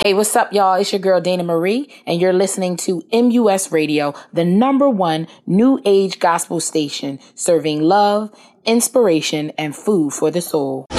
Hey, what's up, y'all? It's your girl, Dana Marie, and you're listening to MUS Radio, the #1 new age gospel station, serving love, inspiration, and food for the soul.